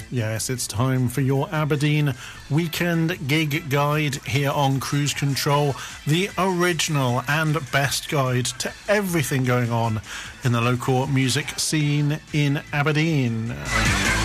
Yes, it's time for your Aberdeen Weekend Gig Guide here on Cruise Control, the original and best guide to everything going on in the local music scene in Aberdeen.